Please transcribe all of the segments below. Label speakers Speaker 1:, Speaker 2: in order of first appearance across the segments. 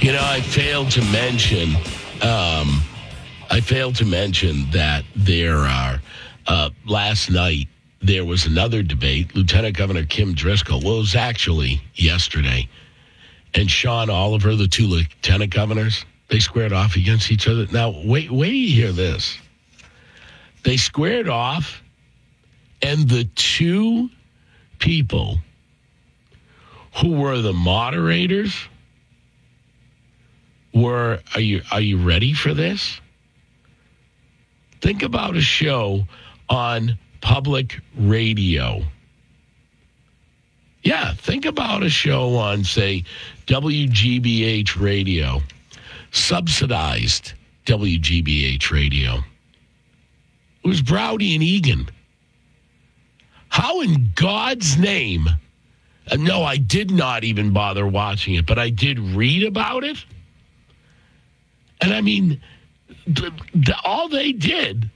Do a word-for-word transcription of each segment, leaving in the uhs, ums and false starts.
Speaker 1: You know, I failed to mention, um, I failed to mention that there are, uh, last night, there was another debate. Lieutenant Governor Kim Driscoll, well, it was actually yesterday, and Sean Oliver, the two lieutenant governors, they squared off against each other. Now, wait, wait till you hear this. They squared off, and the two people who were the moderators were, are you are you ready for this? Think about a show on public radio. Yeah, think about a show on, say, W G B H radio, subsidized W G B H radio. It was Browdy and Egan. How in God's name? Uh, no, I did not even bother watching it, but I did read about it. And I mean, the, the, all they did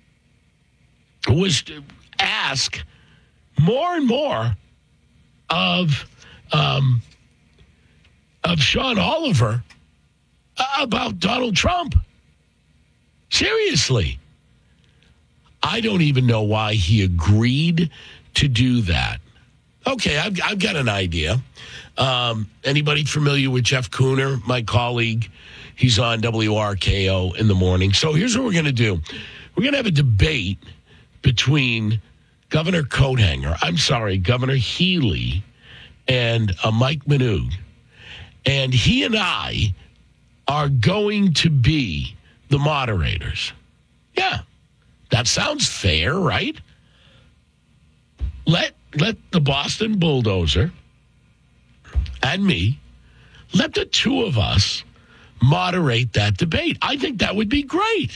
Speaker 1: was to ask more and more of um, of Sean Oliver about Donald Trump. Seriously. I don't even know why he agreed to do that. Okay, I've, I've got an idea. Um, anybody familiar with Jeff Cooner, my colleague? He's on W R K O in the morning. So here's what we're going to do. We're going to have a debate between Governor Coathanger, I'm sorry, Governor Healy, and uh, Mike Minogue. And he and I are going to be the moderators. Yeah, that sounds fair, right? Let, let the Boston Bulldozer and me, let the two of us moderate that debate. I think that would be great.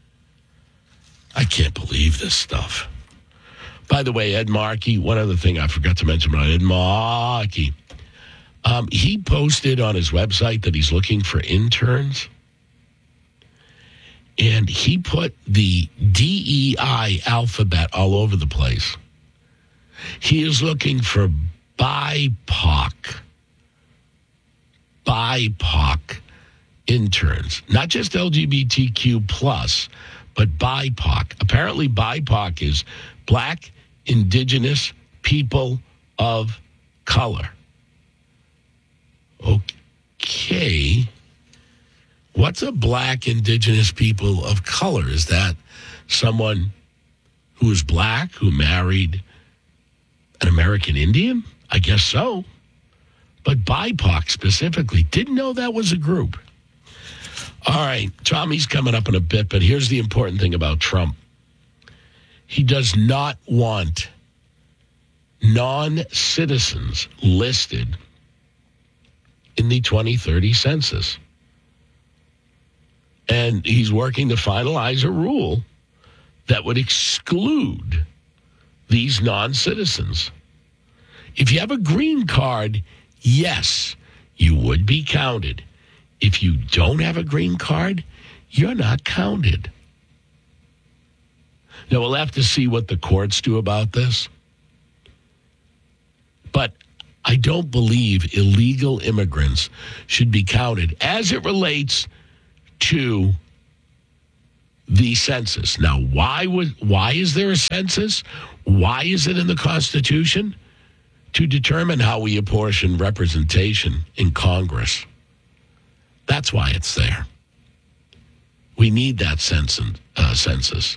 Speaker 1: I can't believe this stuff. By the way, Ed Markey, one other thing I forgot to mention about Ed Markey. Um, he posted on his website that he's looking for interns. And he put the D E I alphabet all over the place. He is looking for B I P O C. B I P O C interns. Not just L G B T Q plus, but B I P O C. Apparently, B I P O C is Black, Indigenous, People of Color. Okay. What's a Black, Indigenous People of Color? Is that someone who is Black, who married an American Indian? I guess so. But B I P O C specifically, didn't know that was a group. All right, Tommy's coming up in a bit, but here's the important thing about Trump. He does not want non-citizens listed in the twenty thirty census. And he's working to finalize a rule that would exclude these non-citizens. If you have a green card, yes, you would be counted. If you don't have a green card, you're not counted. Now, we'll have to see what the courts do about this. But I don't believe illegal immigrants should be counted as it relates to the census. Now, why would why is there a census? Why is it in the Constitution? To determine how we apportion representation in Congress. That's why it's there. We need that census. Uh, census.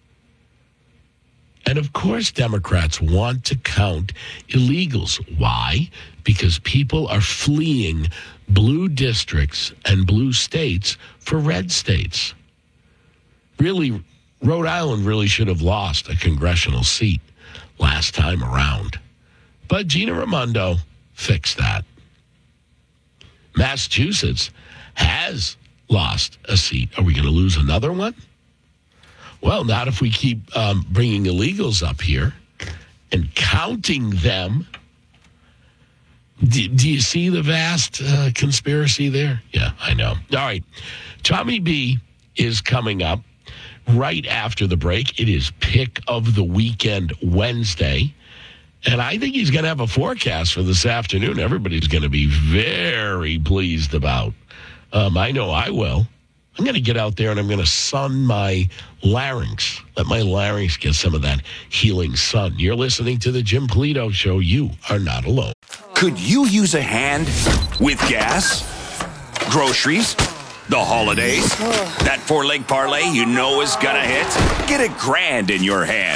Speaker 1: And of course, Democrats want to count illegals. Why? Because people are fleeing blue districts and blue states for red states. Really, Rhode Island really should have lost a congressional seat last time around. But Gina Raimondo fixed that. Massachusetts has lost a seat. Are we going to lose another one? Well, not if we keep um, bringing illegals up here and counting them. Do, do you see the vast uh, conspiracy there? Yeah, I know. All right. Tommy B is coming up right after the break. It is Pick of the Weekend Wednesday. And I think he's going to have a forecast for this afternoon. Everybody's going to be very pleased about. Um, I know I will. I'm going to get out there and I'm going to sun my larynx. Let my larynx get some of that healing sun. You're listening to the Jim Polito Show. You are not alone.
Speaker 2: Could you use a hand with gas, groceries, the holidays? That four-leg parlay you know is gonna hit? Get a grand in your hand.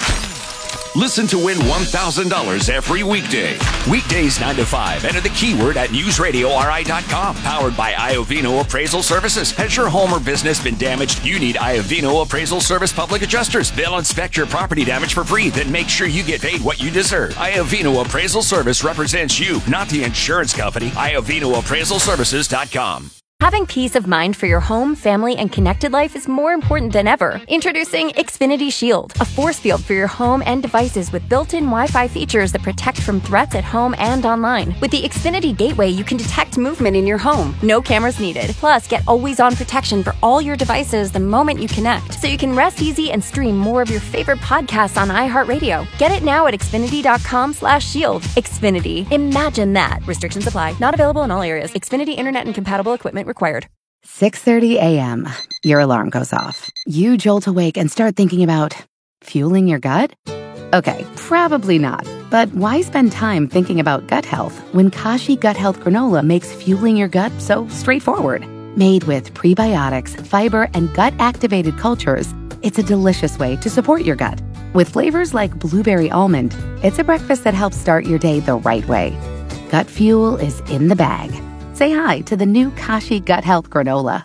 Speaker 2: Listen to win one thousand dollars every weekday. Weekdays nine to five. Enter the keyword at news radio r i dot com. Powered by Iovino Appraisal Services. Has your home or business been damaged? You need Iovino Appraisal Service Public Adjusters. They'll inspect your property damage for free, then make sure you get paid what you deserve. Iovino Appraisal Service represents you, not the insurance company. Iovino Appraisal Services dot com.
Speaker 3: Having peace of mind for your home, family, and connected life is more important than ever. Introducing Xfinity Shield, a force field for your home and devices with built-in Wi-Fi features that protect from threats at home and online. With the Xfinity Gateway, you can detect movement in your home. No cameras needed. Plus, get always-on protection for all your devices the moment you connect, so you can rest easy and stream more of your favorite podcasts on iHeartRadio. Get it now at Xfinity.com slash shield. Xfinity. Imagine that. Restrictions apply. Not available in all areas. Xfinity Internet and compatible equipment required.
Speaker 4: six thirty a.m. Your alarm goes off. You jolt awake and start thinking about fueling your gut? Okay, probably not. But why spend time thinking about gut health when Kashi Gut Health Granola makes fueling your gut so straightforward? Made with prebiotics, fiber, and gut-activated cultures, it's a delicious way to support your gut. With flavors like blueberry almond, it's a breakfast that helps start your day the right way. Gut fuel is in the bag. Say hi to the new Kashi Gut Health Granola.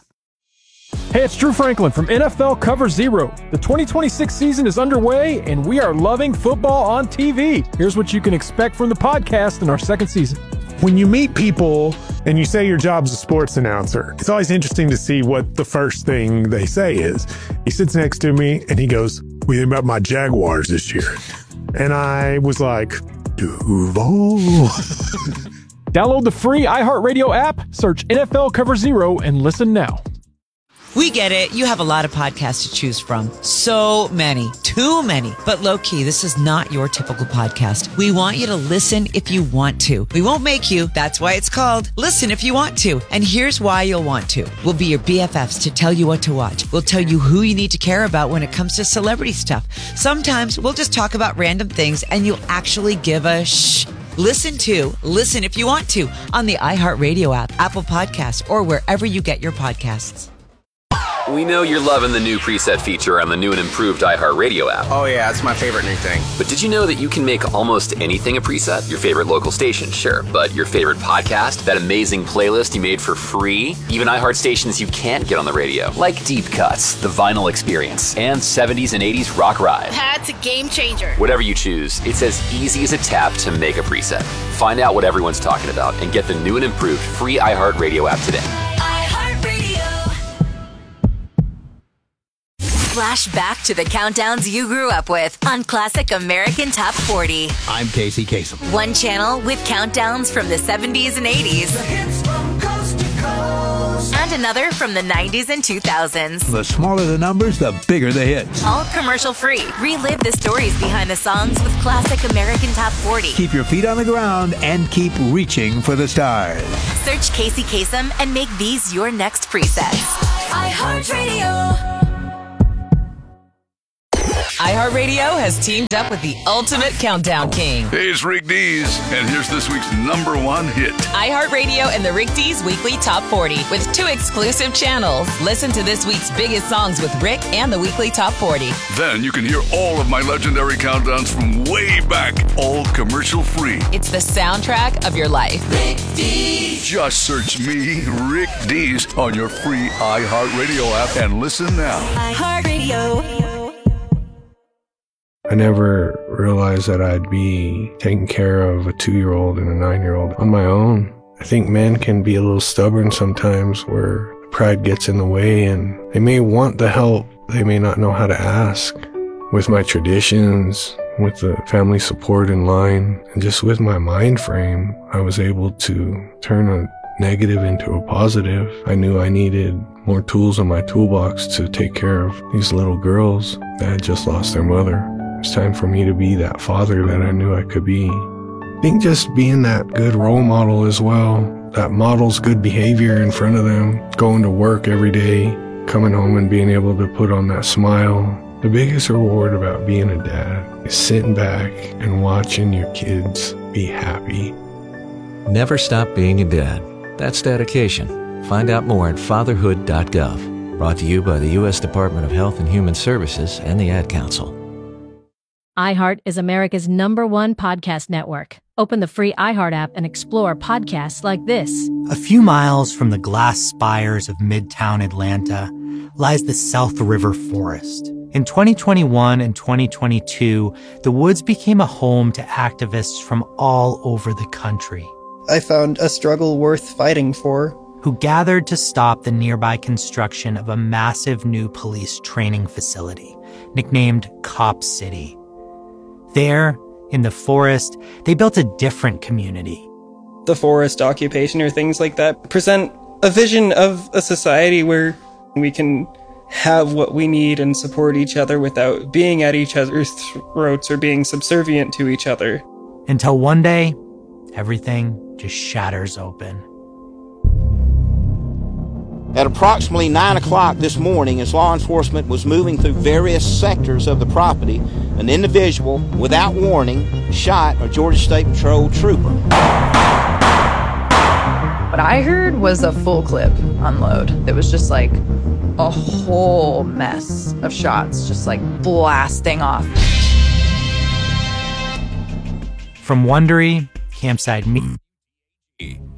Speaker 5: Hey, it's Drew Franklin from N F L Cover Zero. The twenty twenty-six season is underway, and we are loving football on T V. Here's what you can expect from the podcast in our second season.
Speaker 6: When you meet people and you say your job's a sports announcer, it's always interesting to see what the first thing they say is. He sits next to me and he goes, "What do you think about my Jaguars this year?" And I was like, Duval.
Speaker 5: Download the free iHeartRadio app, search N F L Cover Zero, and listen now.
Speaker 7: We get it. You have a lot of podcasts to choose from. So many. Too many. But low-key, this is not your typical podcast. We want you to listen if you want to. We won't make you. That's why it's called Listen If You Want To. And here's why you'll want to. We'll be your B F Fs to tell you what to watch. We'll tell you who you need to care about when it comes to celebrity stuff. Sometimes we'll just talk about random things and you'll actually give a shh. Listen to Listen If You Want To on the iHeartRadio app, Apple Podcasts, or wherever you get your podcasts.
Speaker 8: We know you're loving the new preset feature on the new and improved iHeartRadio app.
Speaker 9: Oh yeah, it's my favorite new thing.
Speaker 8: But did you know that you can make almost anything a preset? Your favorite local station, sure. But your favorite podcast, that amazing playlist you made for free, even iHeart stations you can't get on the radio, like Deep Cuts, The Vinyl Experience, and seventies and eighties Rock Ride.
Speaker 10: That's a game changer.
Speaker 8: Whatever you choose, it's as easy as a tap to make a preset. Find out what everyone's talking about and get the new and improved free iHeartRadio app today.
Speaker 3: Flash back to the countdowns you grew up with on Classic American Top forty.
Speaker 11: I'm Casey Kasem.
Speaker 3: One channel with countdowns from the seventies and eighties.
Speaker 12: The hits from coast to coast.
Speaker 3: And another from the nineties and two thousands.
Speaker 11: The smaller the numbers, the bigger the hits.
Speaker 3: All commercial free. Relive the stories behind the songs with Classic American Top forty.
Speaker 11: Keep your feet on the ground and keep reaching for the stars.
Speaker 3: Search Casey Kasem and make these your next presets.
Speaker 12: iHeartRadio.
Speaker 13: iHeartRadio has teamed up with the Ultimate Countdown King.
Speaker 14: Hey, it's Rick Dees, and here's this week's number one hit.
Speaker 13: iHeartRadio and the Rick Dees Weekly Top forty with two exclusive channels. Listen to this week's biggest songs with Rick and the Weekly Top forty.
Speaker 14: Then you can hear all of my legendary countdowns from way back, all commercial free.
Speaker 13: It's the soundtrack of your life.
Speaker 12: Rick Dees.
Speaker 14: Just search me, Rick Dees, on your free iHeartRadio app and listen now.
Speaker 12: iHeartRadio.
Speaker 6: I never realized that I'd be taking care of a two-year-old and a nine-year-old on my own. I think men can be a little stubborn sometimes where pride gets in the way and they may want the help, they may not know how to ask. With my traditions, with the family support in line, and just with my mind frame, I was able to turn a negative into a positive. I knew I needed more tools in my toolbox to take care of these little girls that had just lost their mother. It's time for me to be that father that I knew I could be. I think just being that good role model as well, that models good behavior in front of them, going to work every day, coming home and being able to put on that smile. The biggest reward about being a dad is sitting back and watching your kids be happy.
Speaker 9: Never stop being a dad. That's dedication. Find out more at fatherhood dot gov. Brought to you by the U S Department of Health and Human Services and the Ad Council.
Speaker 10: iHeart is America's number one podcast network. Open the free iHeart app and explore podcasts like this.
Speaker 15: A few miles from the glass spires of Midtown Atlanta lies the South River Forest. In twenty twenty-one and twenty twenty-two, the woods became a home to activists from all over the country.
Speaker 16: I found a struggle worth fighting for.
Speaker 15: Who gathered to stop the nearby construction of a massive new police training facility, nicknamed Cop City. There, in the forest, they built a different community.
Speaker 16: The forest occupation or things like that present a vision of a society where we can have what we need and support each other without being at each other's throats or being subservient to each other.
Speaker 15: Until one day, everything just shatters open.
Speaker 17: At approximately nine o'clock this morning, as law enforcement was moving through various sectors of the property, an individual, without warning, shot a Georgia State Patrol trooper.
Speaker 18: What I heard was a full clip unload. It was just like a whole mess of shots, just like blasting off.
Speaker 15: From Wondery, Campside Me.